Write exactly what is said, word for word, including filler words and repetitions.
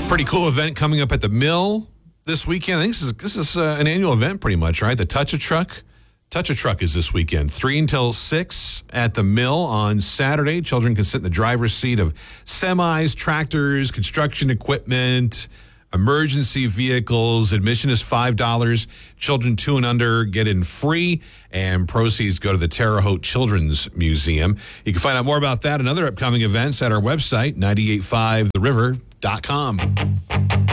Pretty cool event coming up at the Mill this weekend. I think this is, this is uh, an annual event pretty much, right? The Touch a Truck. Touch a Truck is this weekend, three until six at the Mill on Saturday. Children can sit in the driver's seat of semis, tractors, construction equipment, emergency vehicles. Admission is five dollars. Children two and under get in free, and proceeds go to the Terre Haute Children's Museum. You can find out more about that and other upcoming events at our website, nine eight five the river dot com.